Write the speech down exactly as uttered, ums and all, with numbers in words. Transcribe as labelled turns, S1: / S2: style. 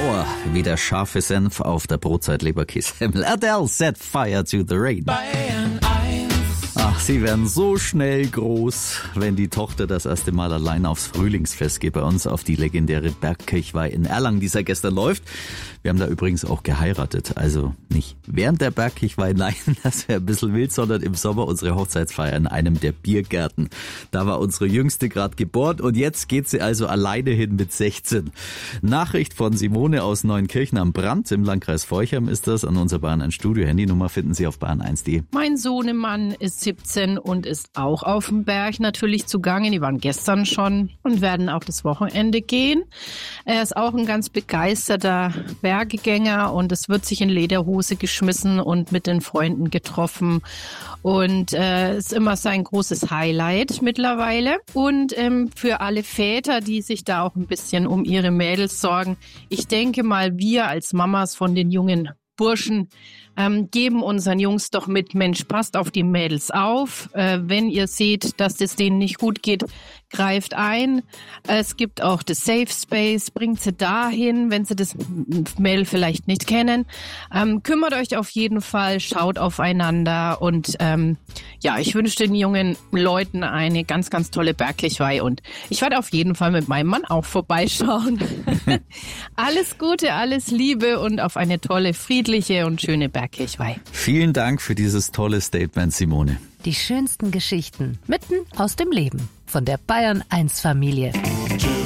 S1: Sauer wie der scharfe Senf auf der Brotzeit Leberkässemmel. Adele set fire to the rain. Ach, sie werden so schnell groß, wenn die Tochter das erste Mal allein aufs Frühlingsfest geht bei uns auf die legendäre Bergkirchweih in Erlangen, die seit gestern läuft. Wir haben da übrigens auch geheiratet, also nicht während der Bergkirchweih, nein, das wäre ein bisschen wild, sondern im Sommer unsere Hochzeitsfeier in einem der Biergärten. Da war unsere Jüngste gerade geboren und jetzt geht sie also alleine hin mit sechzehn. Nachricht von Simone aus Neunkirchen am Brand im Landkreis Forchheim ist das, an unser Bayern eins Studio. Handynummer finden Sie auf bayern eins punkt de.
S2: Mein Sohnemann ist siebzehn und ist auch auf dem Berg natürlich zugange. Die waren gestern schon und werden auch das Wochenende gehen. Er ist auch ein ganz begeisterter Berggänger und es wird sich in Lederhose geschmissen und mit den Freunden getroffen. Und äh, ist immer sein großes Highlight mittlerweile. Und ähm, für alle Väter, die sich da auch ein bisschen um ihre Mädels sorgen, ich denke mal, wir als Mamas von den jungen Burschen ähm, geben unseren Jungs doch mit, Mensch, passt auf die Mädels auf. Äh, wenn ihr seht, dass es denen nicht gut geht, greift ein. Es gibt auch das Safe Space, bringt sie dahin, wenn sie das Mädel vielleicht nicht kennen. Ähm, kümmert euch auf jeden Fall, schaut aufeinander und ähm, ja, ich wünsche den jungen Leuten eine ganz, ganz tolle Bergkirchweih und ich werde auf jeden Fall mit meinem Mann auch vorbeischauen. Alles Gute, alles Liebe und auf eine tolle, friedliche und schöne Bergkirchweih.
S1: Vielen Dank für dieses tolle Statement, Simone.
S3: Die schönsten Geschichten mitten aus dem Leben von der Bayern eins Familie.